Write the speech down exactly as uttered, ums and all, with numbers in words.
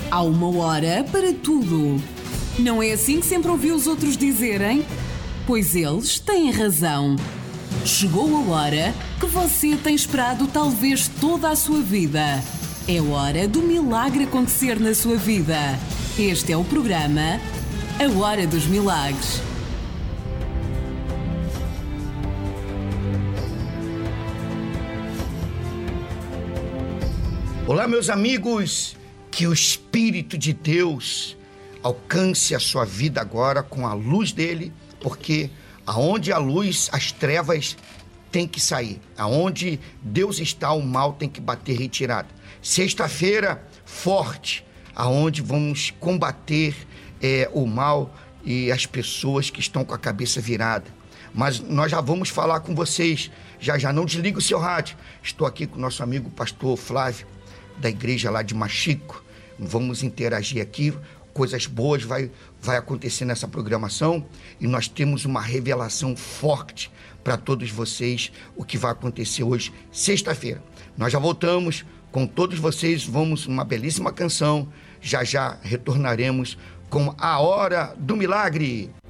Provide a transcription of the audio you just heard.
Há uma hora para tudo. Não é assim que sempre ouvi os outros dizerem? Pois eles têm razão. Chegou a hora que você tem esperado talvez toda a sua vida. É hora do milagre acontecer na sua vida. Este é o programa A Hora dos Milagres. Olá, meus amigos, que o Espírito de Deus alcance a sua vida agora com a luz dele, porque aonde há luz, as trevas têm que sair. Aonde Deus está, o mal tem que bater retirada. Sexta-feira, forte, aonde vamos combater é, o mal e as pessoas que estão com a cabeça virada. Mas nós já vamos falar com vocês, já já, não desliga o seu rádio. Estou aqui com o nosso amigo pastor Flávio, da igreja lá de Machico. Vamos interagir aqui, coisas boas vai, vai acontecer nessa programação e nós temos uma revelação forte para todos vocês, o que vai acontecer hoje, sexta-feira. Nós já voltamos com todos vocês, vamos uma belíssima canção, já já retornaremos com A Hora do Milagre.